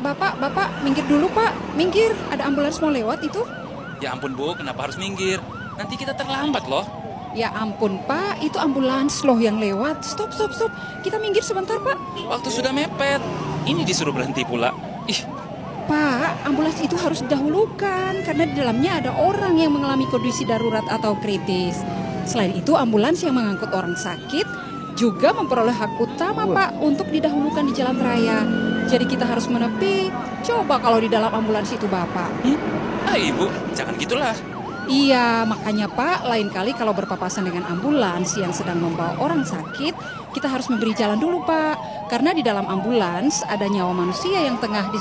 Bapak, minggir dulu Pak, minggir, ada ambulans mau lewat itu. Ya ampun Bu, kenapa harus minggir? Nanti kita terlambat loh. Ya ampun Pak, itu ambulans loh yang lewat. Stop, kita minggir sebentar Pak. Waktu sudah mepet. Ini disuruh berhenti pula. Ih, Pak, ambulans itu harus didahulukan karena di dalamnya ada orang yang mengalami kondisi darurat atau kritis. Selain itu, ambulans yang mengangkut orang sakit juga memperoleh hak utama Pak untuk didahulukan di jalan raya. Jadi kita harus menepi. Coba kalau di dalam ambulans itu Bapak. Ibu, jangan gitulah. Iya, makanya Pak, lain kali kalau berpapasan dengan ambulans yang sedang membawa orang sakit, kita harus memberi jalan dulu Pak. Karena di dalam ambulans ada nyawa manusia yang tengah